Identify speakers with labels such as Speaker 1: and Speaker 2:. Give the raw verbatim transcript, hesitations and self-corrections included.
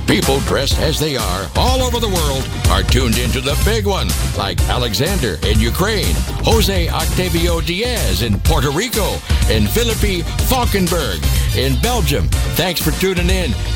Speaker 1: People dressed as they are all over the world are tuned into the big one, like Alexander in Ukraine, Jose Octavio Diaz in Puerto Rico, and Philippi Falkenberg in Belgium. Thanks for tuning in.